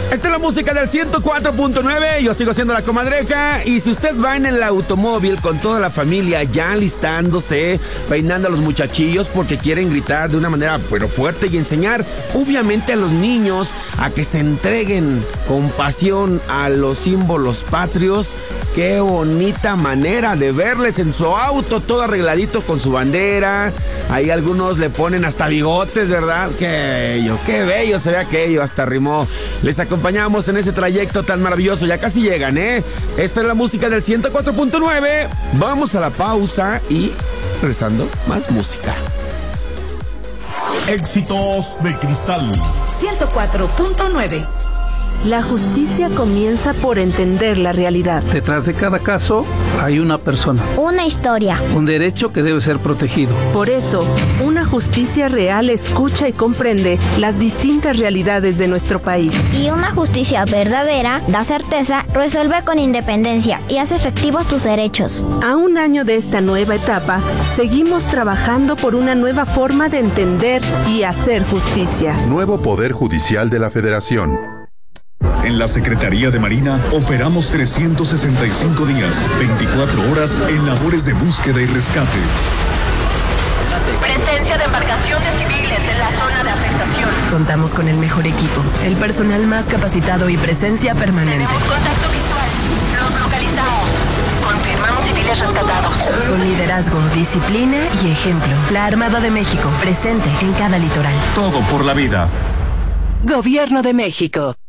Esta es la música del 104.9, yo sigo siendo la comadreja, y si usted va en el automóvil con toda la familia ya alistándose, peinando a los muchachillos porque quieren gritar de una manera pero fuerte y enseñar obviamente a los niños a que se entreguen con pasión a los símbolos patrios, qué bonita manera de verles en su auto todo arregladito con su bandera. Ahí algunos le ponen hasta bigotes, ¿verdad? Qué bello se ve aquello, hasta rimó. Les acompañamos en ese trayecto tan maravilloso, ya casi llegan, ¿eh? Esta es la música del 104.9. Vamos a la pausa y regresando, más música. Éxitos de Cristal 104.9. La justicia comienza por entender la realidad. Detrás de cada caso hay una persona. Una historia. Un derecho que debe ser protegido. Por eso, una justicia real escucha y comprende las distintas realidades de nuestro país. Y una justicia verdadera da certeza, resuelve con independencia y hace efectivos tus derechos. A un año de esta nueva etapa, seguimos trabajando por una nueva forma de entender y hacer justicia. Nuevo Poder Judicial de la Federación. En la Secretaría de Marina operamos 365 días, 24 horas en labores de búsqueda y rescate. Presencia de embarcaciones civiles en la zona de afectación. Contamos con el mejor equipo, el personal más capacitado y presencia permanente. Tenemos contacto visual. Los localizamos. Confirmamos civiles rescatados. Con liderazgo, disciplina y ejemplo. La Armada de México, presente en cada litoral. Todo por la vida. Gobierno de México.